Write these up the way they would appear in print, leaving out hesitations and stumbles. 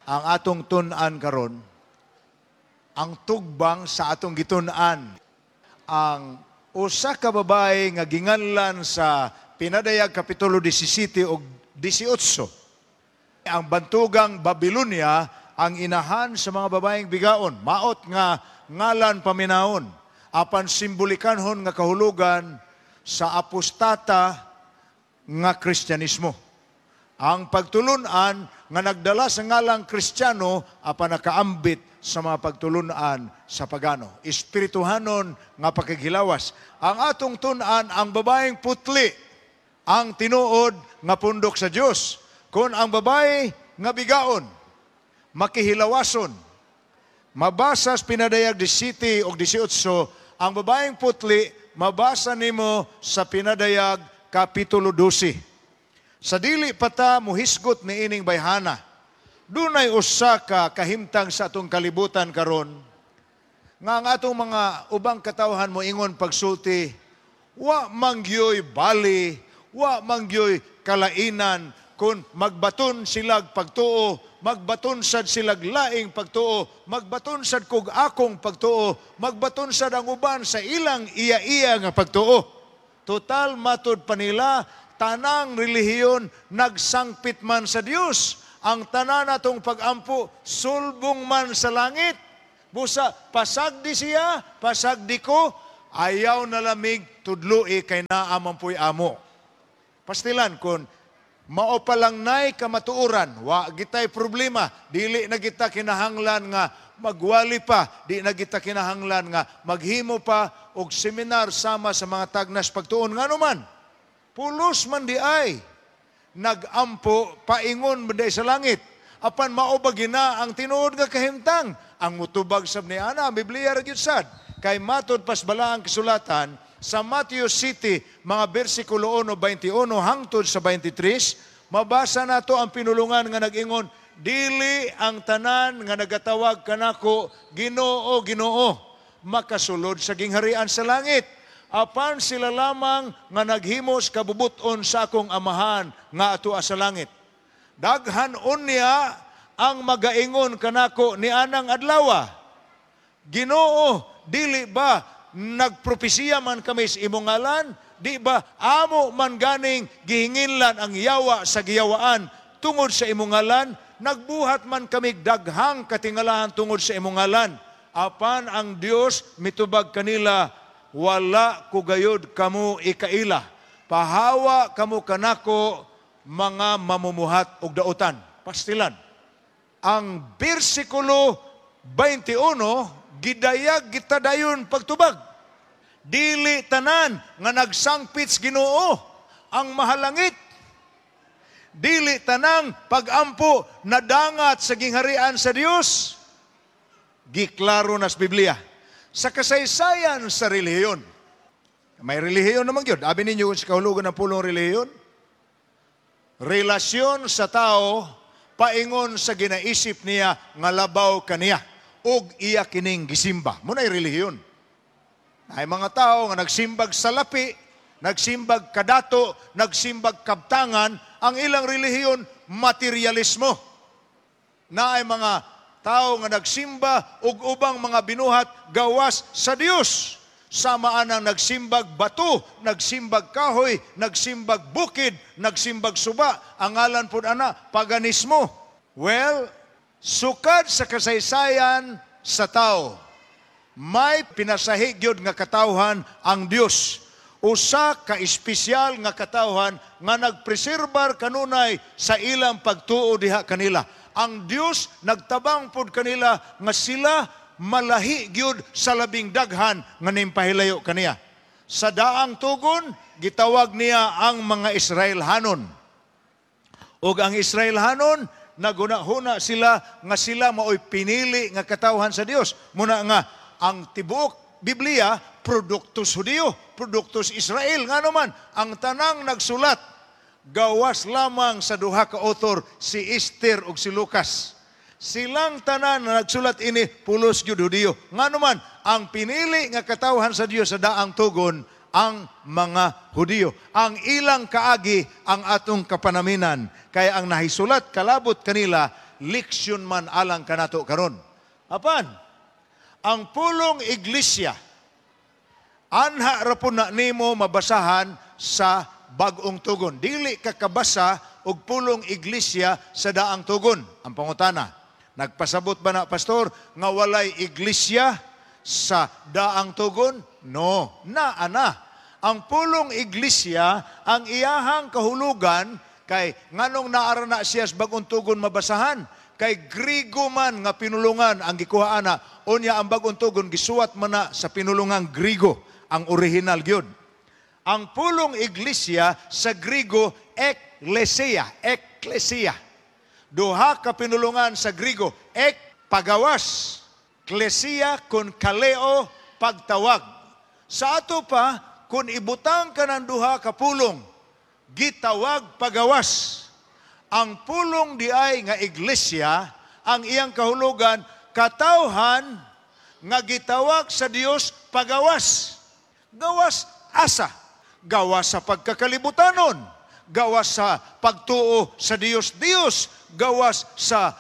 Ang atong tun-an karon, ang tugbang sa atong gitun-an, ang usa ka babae nga ginganlan sa Pinadayag Kapitulo 17 o 18. Ang bantugang Babylonia ang inahan sa mga babaeng bigaon, maot nga ngalan paminahon, apan simbolikanhon nga kahulugan sa apostata nga Kristyanismo. Ang pagtulunan nga nagdala sa ngalang Kristiyano apan nakaambit sa mga pagtulunan sa pagano. Espirituhanon nga pakigilawas. Ang atong tunan ang babaeng putli, ang tinuod nga pundok sa Dios. Kung ang babae nga bigaon, makihilawason. Mabasa sa Pinadayag 17 o 18, ang babaeng putli, mabasa nimo sa Pinadayag Kapitulo 12. Sa dili pata muhisgot ni ining bayhana, dunay usa ka kahimtang sa atong kalibutan karon nga ang atong mga ubang katawhan mo ingon pagsulti, wa mangyoy bali, wa mangyoy kalainan kun magbaton silag pagtuo, magbaton sad silag laing pagtuo, magbaton sad kog akong pagtuo, magbaton sad ang uban sa ilang iya-iya nga pagtuo. Total matud pa nila, tanang relihiyon nagsangpit man sa Dios. Ang tanan natong pagampo sulbong man sa langit. Busa pasagdi siya, pasagdi ko, ayaw na lamig tudloi kay naamampuy amo. Pastilan kun mao pa lang nay kamatuoran, wa gitay problema, dili na kita kinahanglan nga magwali pa, di na kita kinahanglan nga maghimo pa og seminar sama sa mga tagnas pagtuon nganuman. Pulos man di ay, nagampo, paingon man di sa langit. Apan maobagina ang tinuod nga kahimtang. Ang mutubag sab ni Ana, Biblia ra gyud sad. Kay matod pasbala ang kasulatan, sa Matthew City, mga bersikulo 1:21 hangtod sa 23, mabasa nato ang pinulungan nga nag-ingon, dili ang tanan nga nagatawag kanako, Ginoo, Ginoo, makasulod sa gingharian sa langit. Apan sila lamang nga naghimos kabubuton sa akong amahan nga atua sa langit. Daghan unya ang magaingon kanako ni anang adlaw. Ginoo, dili ba nagpropesiya man kami sa imong ngalan? Di ba amo man ganing gihinginlan ang yawa sa giyawaan tungod sa imong ngalan? Nagbuhat man kami daghang katingalahan tungod sa imong ngalan. Apan ang Dios mitubag kanila, wala ko gayod kamo ikaila. Pahawa kamo kanako mga mamumuhat og dautan. Pastilan. Ang bersikulo 21, gidayag gitadayon pagtubag. Dili tanan nga nagsangpits Ginoo ang mahalangit. Dili tanang pagampo nadangat sa gingharian sa Dios. Giklaro nas Biblia. Sa kasaysayan sa relihiyon. May relihiyon naman yun. Abi ninyo kung sa kahulugan ng pulong relihiyon. Relasyon sa tao, paingon sa ginaisip niya nga labaw kaniya. Ug iya kining gisimba. Muna'y relihiyon. Ay mga tao nga nagsimbag sa lapi, nagsimbag kadato, nagsimbag kabtangan, ang ilang relihiyon, materialismo. Na ay mga tao nga nagsimba ug ubang mga binuhat gawas sa Dios. Samaan ang nagsimbag bato, nagsimbag kahoy, nagsimbag bukid, nagsimbag suba. Ang ngalan po ana, paganismo. Well, sukad sa kasaysayan sa tao, may pinasahig yun nga katawhan ang Dios. Usa ka espesyal nga katawhan nga nagpreserbar kanunay sa ilang pagtuo diha kanila. Ang Dios nagtabang pod kanila nga sila malahi gyud sa labing daghan nga nimpahilayo kaniya. Sa daang tugon gitawag niya ang mga Israelhanon. Ug ang Israelhanon nagunahuna sila nga sila maoy pinili nga katawhan sa Dios. Muna nga ang tibuok Biblia produktos Hudiyo, produktos Israel nga naman ang tanang nagsulat gawas lamang sa duha ka author, si Esther ug si Lucas. Silang tanan na nagsulat ini pulos gyud Hudiyo. Nga naman ang pinili nga katawhan sa Dios sa daang tugon ang mga Hudiyo. Ang ilang kaagi ang atong kapanaminan. Kaya ang nahisulat kalabot kanila leksyon man alang kanato karon. Apan, ang pulong iglesia, anha ra po na nimo mabasahan sa Bag-ong Tugon. Dili ka kabasa og pulong iglesia sa Daang Tugon. Ang pangutana, nagpasabot ba na, Pastor, nga walay iglesia sa Daang Tugon? No, ana. Ang pulong iglesia, ang iyahang kahulugan, kay nganong naara na siya sa Bag-ong Tugon mabasahan, kay Grigo man nga pinulungan ang gikuhaan na, unya ang Bag-ong Tugon gisuwat man na sa pinulungang Grigo, ang original gyud. Ang pulong iglesia sa Grigo, ekklesia. Duha ka pinulungan sa Grigo, pagawas, klesia kun kaleo, pagtawag. Sa ato pa, kung ibutang ka ng duha ka pulong, gitawag pagawas. Ang pulong di ay nga iglesia, ang iyang kahulugan, katawhan nga gitawag sa Dios pagawas. Gawas asa? Gawas sa pagkakalimutanon. Gawas sa pagtuo sa Dios, gawas sa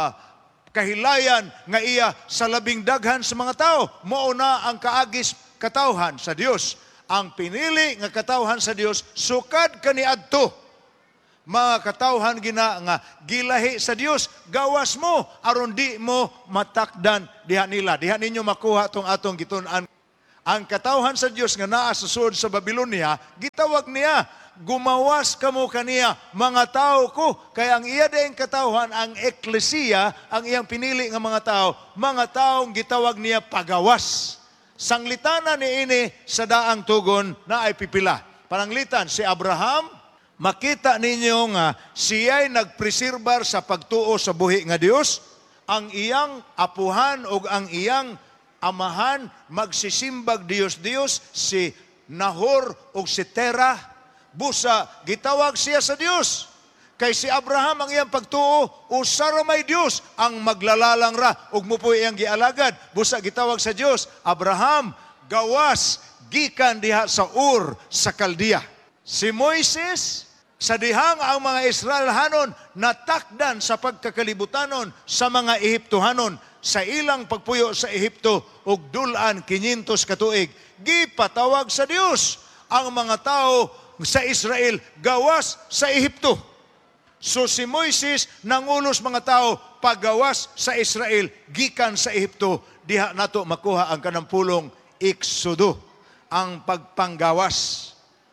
kahilayan nga iya sa labing daghan sa mga tao. Mao na ang kaagis katawhan sa Dios. Ang pinili nga katawhan sa Dios sukad kaniadto. Mga katawhan gina nga gilahi sa Dios, gawas mo aron di mo matakdan diha nila. Diha ninyo makuha tong atong gitun-an. Ang katawhan sa Dios nga naa sa suod sa Babylonia, gitawag niya, gumawas kamo kaniya, mga tao ko. Kaya ang iya daing katawhan, ang eklesia, ang iyang pinili nga mga taong gitawag niya pagawas. Sanglitana ni ini sa Daang Tugon na ay pipila. Pananglitan, si Abraham, makita ninyo nga siya'y nagpresirbar sa pagtuo sa buhi nga Dios. Ang iyang apuhan o ang iyang amahan magsisimbag Dios, si Nahor o si Terah. Busa, gitawag siya sa Dios. Kay si Abraham ang iyang pagtuo, usara may Dios ang maglalalang ra ug mupoy iyang gialagad. Busa gitawag sa Dios, Abraham, gawas gikan diha sa Ur sa Kaldea. Si Moises, sa dihang ang mga Israelhanon natakdan sa pagkakalimutanon sa mga Ehiptohanon sa ilang pagpuyo sa Ehipto ug dulan 500 ka tuig. Gipatawag sa Dios ang mga tao sa Israel gawas sa Ehipto. So si Moises nangulos mga tao pagawas sa Israel gikan sa Ehipto, diha nato makuha ang kanang pulong Iksodo, ang pagpanggawas.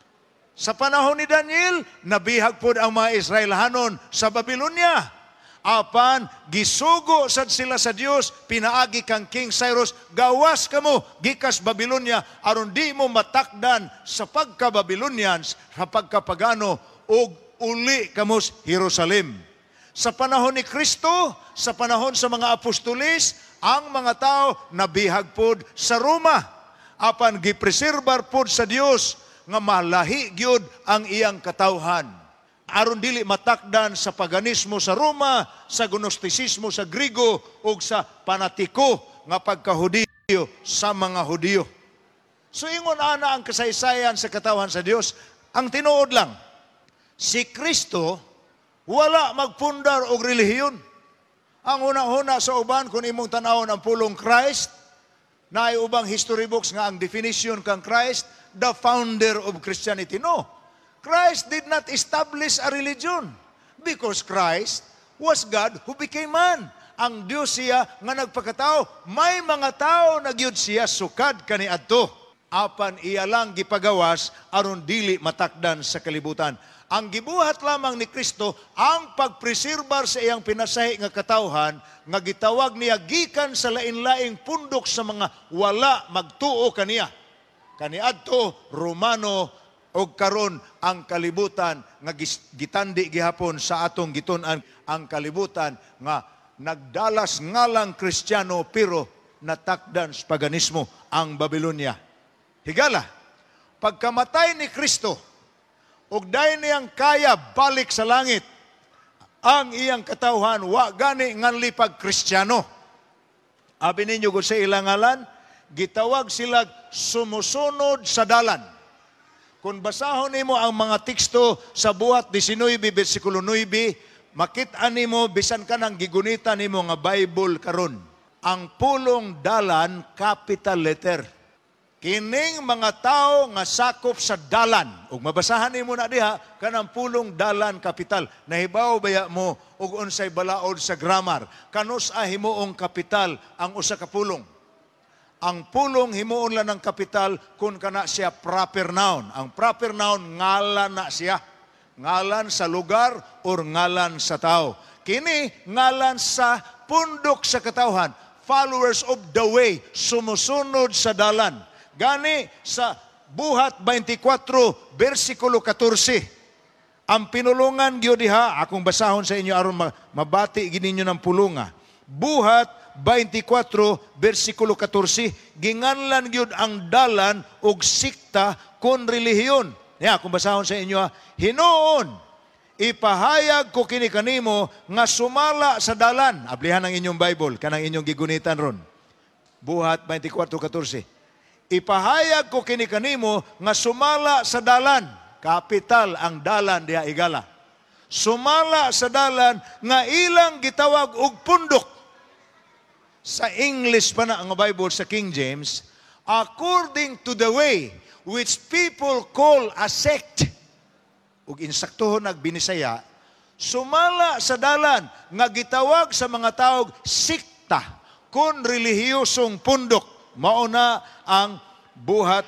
Sa panahon ni Daniel, nabihag pod ang mga Israelhanon sa Babylonia. Apan gisugo sad sila sa Dios, pinaagi kang King Cyrus, gawas kamo gikas Babylonia aron di mo matakdan sa pagka-Babylonians, sa pagkapagano ug uli kamos Jerusalem. Sa panahon ni Kristo, sa panahon sa mga apostolis, ang mga tao nabihag pod sa Roma. Apan gipreserbar pod sa Dios nga malahi gyud ang iyang katawhan. Aron dili matakdan sa paganismo sa Roma, sa gnostisismo sa Grigo ug sa panatiko nga pagkahudiyo sa mga Hudiyo. So ingon ana ang kasaysayan sa katawhan sa Dios, ang tinuod lang, si Kristo, wala magpundar og relihiyon. Ang una-una sa uban, kung imong tanawon ang pulong Christ, na ay ubang history books nga ang definition kang Christ, the founder of Christianity. No, Christ did not establish a religion because Christ was God who became man. Ang Diyos siya nga nagpakatao, may mga tao nagyud siya sukad kaniadto. Apan iya lang gipagawas aron dili matakdan sa kalibutan. Ang gibuhat lamang ni Kristo ang pagpreserbar sa iyang pinasahi nga katawhan nga gitawag niya gikan sa lain-laing pundok sa mga wala magtuo kaniya. Kaniadto Romano og karon ang kalibutan nga gitandi gihapon sa atong gitun-an, ang kalibutan nga nagdalas ngalang Kristiyano pero natakdan sa paganismo, ang Babylonia. Higala, pagkamatay ni Kristo, ug dahil niyang kaya balik sa langit, ang iyang katawhan, wa gani nganli pag Kristiyano. Abi ninyo kung sa ilang ngalan, gitawag sila sumusunod sa dalan. Kung basahon nimo ang mga teksto sa Buhat 19, versikulo 9, makit-an nimo bisan ka nang gigunita nimo nga Bible karon. Ang pulong dalan capital letter. Kining mga tao nga sakop sa dalan. Ug mabasahan nimo na diha kanang pulong dalan kapital. Nahibaw baya mo ug unsay balaod sa grammar. Kanus himuong kapital ang usa ka pulong. Ang pulong himuon lang ng kapital kung kana siya proper noun. Ang proper noun ngalan na siya. Ngalan sa lugar or ngalan sa tao. Kini ngalan sa pundok sa katawhan. Followers of the way, sumusunod sa dalan. Gani sa Buhat 24, versikulo 14. Ang pinulungan gyud diha, akong basahon sa inyo aron mabati gininyo ng pulunga. Buhat 24, versikulo 14, ginganlan gyud ang dalan og sikta kon relihiyon. Ya, akong basahon sa inyo, hinuon, ipahayag ko kini kanimo nga sumala sa dalan. Ablihan ang inyong Bible, kanang inyong gigunitan ron. Buhat 24:14. Ipahayag ko kini kanimo nga sumala sa dalan. Kapital ang dalan diha igala. Sumala sa dalan nga ilang gitawag og pundok. Sa English pa na ang Bible sa King James, according to the way which people call a sect. Ug insaktuhon nagbinisaya, sumala sa dalan nga gitawag sa mga taog sikta kun relihiyosong pundok. Mao na ang Buhat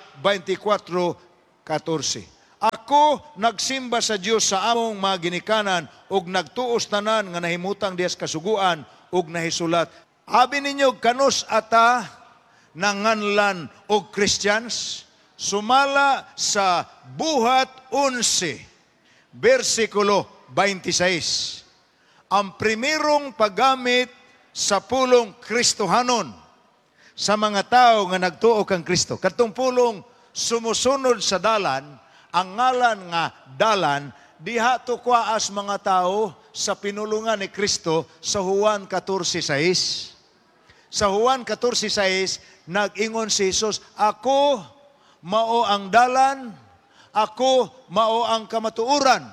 24:14. Ako nagsimba sa Dios sa among mga ginikanan ug nagtuos tanan nga nahimutang diyas kasuguan ug nahisulat. Abi ninyo kanus ata nanganlan og Christians? Sumala sa Buhat 11, versikulo 26. Ang primerong paggamit sa pulong Kristohanon sa mga tao nga nagtuo kang Kristo. Katong pulong sumusunod sa dalan, ang ngalan nga dalan, diha to kwaas mga tao sa pinulungan ni Kristo sa Juan 14:6. Sa Juan 14:6, nag-ingon si Jesus, ako mao ang dalan, ako mao ang kamatuoran,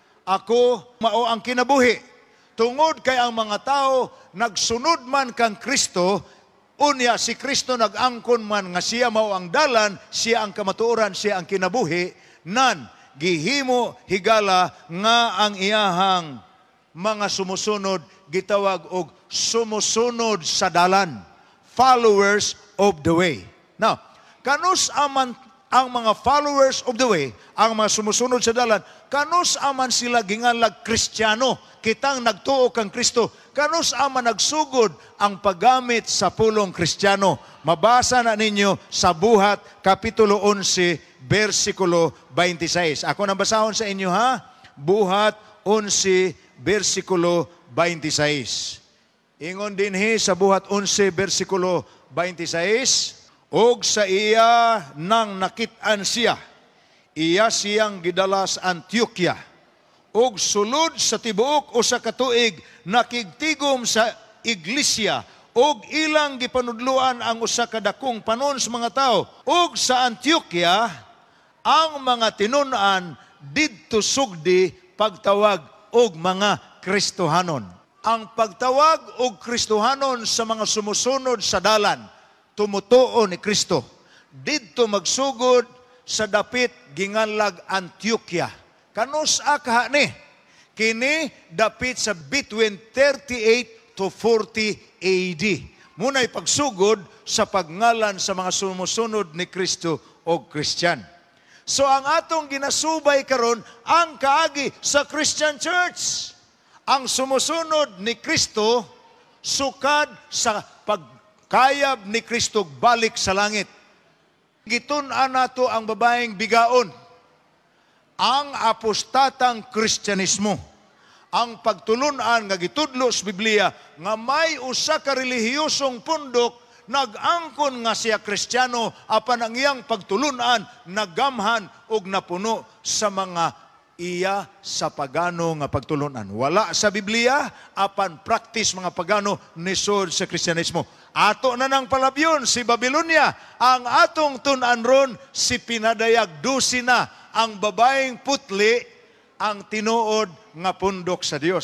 ako mao ang kinabuhi. Tungod kay ang mga tao nagsunod man kang Kristo, unya si Kristo nag-angkon man nga siya mao ang dalan, siya ang kamatuoran, siya ang kinabuhi, nan gihimo higala nga ang iyahang mga sumusunod gitawag og sumusunod sa dalan, followers of the way. Now, kanus aman ang mga followers of the way, ang mga sumusunod sa dalan, kanus aman sila ginganlag Kristiyano, kitang nagtuo kang Kristo, kanus aman nagsugod ang paggamit sa pulong Kristiyano. Mabasa na ninyo sa Buhat, Kapitulo 11, versikulo 26. Ako nang basahon sa inyo ha? Buhat 11, versikulo 26. Ingon dinhi sa Buhat 11, versikulo 26, og sa iya nang nakit-an siya, iya siyang gidala sa Antioquia, og sulod sa tibuok o sa katuig, nakigtigom sa iglesia, og ilang gipanudluan ang usa ka dakong panon sa mga tao. Og sa Antioquia, ang mga tinun-an didto sugdi pagtawag og mga Kristohanon. Ang pagtawag og Kristohanon sa mga sumusunod sa dalan, tumutuo ni Kristo, didto magsugod sa dapit ginganlag Antioquia. Kanus akaha ni? Kini dapit sa between 38 to 40 AD. Muna'y pagsugod sa pagngalan sa mga sumusunod ni Kristo o Christian. So ang atong ginasubay karon ang kaagi sa Christian Church. Ang sumusunod ni Kristo sukad sa pagkayab ni Kristo balik sa langit. Gitun-an nato ang babaeng bigaon, ang apostatang Kristyanismo. Ang pagtulunan nga gitudlo sa Biblia nga may usa ka relihiyosong pundok nag-angkon nga siya Kristiyano apan ang iyang pagtulunan nagamhan og napuno sa mga iya sa pagano nga pagtulunan. Wala sa Biblia apan practice mga pagano nisod sa Kristyanismo. Ato na nang palabyon si Babylonia, ang atong tun-an ron si pinadayag dusina, ang babaeng putli ang tinuod nga pundok sa Dios.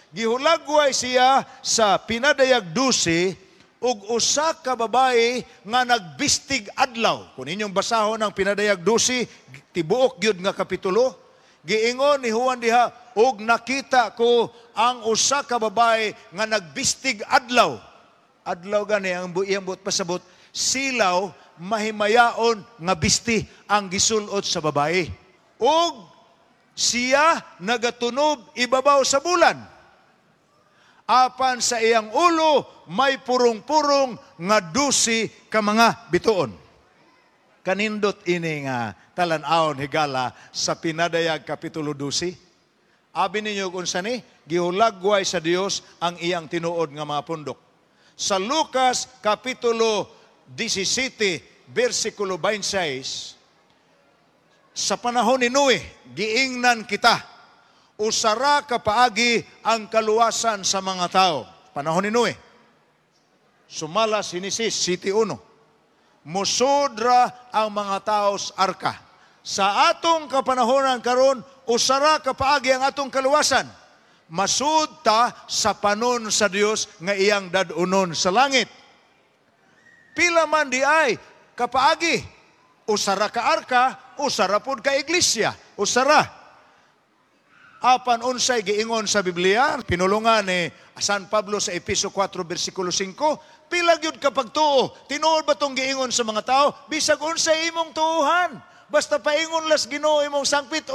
Gihulagway siya sa pinadayag 12 ug usa ka babae nga nagbistig adlaw. Kung inyong basahon ang pinadayag 12, tibuok gyud nga kapitulo, giingon ni Juan diha, ug nakita ko ang usa ka babae nga nagbistig adlaw. Adlaw gani ang iyang buot pasabot, silaw mahimayaon nga bisti ang gisulot sa babae. Ug siya nagatunob ibabaw sa bulan. Apan sa iyang ulo may purong-purong nga 12 ka mga bituon. Kanindot ini nga talan-awon higala sa pinadayag kapitulo 12. Abi ninyo kung sani, gihulagway sa Dios ang iyang tinuod nga mga pundok. Sa Lucas kapitulo 17, versikulo 26, sa panahon ni Noe, giingnan kita, usara ka paagi ang kaluwasan sa mga tao. Panahon ni Noe. Sumala Sinesis 7:1. Musudra ang mga tao sa arka. Sa atong kapanahonan karon, usara ka paagi ang atong kaluwasan. Masud ta sa panon sa Dios nga iyang dadunon sa langit. Pila man di ay kapaagi, usara ka arka, usara pud ka iglesia, usara. Apan unsay giingon sa Biblia, pinulungan ni San Pablo sa Efeso 4 versikulo 5, pila gyud ka pagtuo, tinuod ba tong giingon sa mga tao, bisag unsay imong tuuhan, basta paingon las Ginoo imong sangpit